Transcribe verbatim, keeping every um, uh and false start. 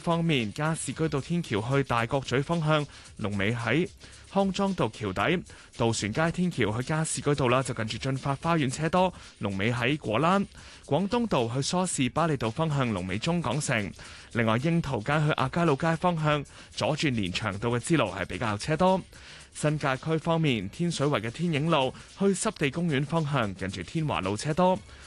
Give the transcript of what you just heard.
方面，加士居道天橋去大角咀方向，龍尾喺康莊道橋底；渡船街天橋去加士居道啦，就近住進發花園車多，龍尾喺果欄；廣東道去梳士巴利道方向，龍尾中港城。另外，櫻桃街去亞皆老街方向，左轉連翔道嘅支路係比較車多。新界區方面，天水圍嘅天影路去濕地公園方向，近住天華路車多；